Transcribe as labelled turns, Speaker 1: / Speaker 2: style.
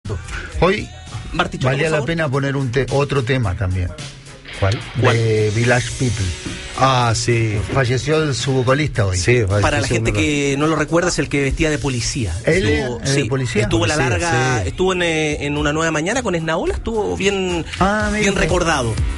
Speaker 1: Hoy
Speaker 2: Martichoto,
Speaker 1: valía
Speaker 2: por
Speaker 1: la
Speaker 2: favor.
Speaker 1: pena poner otro tema también.
Speaker 3: ¿Cuál?
Speaker 1: De Village People.
Speaker 3: Ah, sí.
Speaker 1: Falleció el su vocalista hoy.
Speaker 3: Sí,
Speaker 2: Para la gente que no lo recuerda, es el que vestía de policía.
Speaker 1: ¿Él
Speaker 2: Estuvo-
Speaker 1: es de policía?
Speaker 2: Estuvo a la
Speaker 3: Policía,
Speaker 2: larga,
Speaker 3: sí.
Speaker 2: estuvo en Una Nueva Mañana con Esnaola, estuvo bien,
Speaker 1: Ah, mira.
Speaker 2: bien recordado.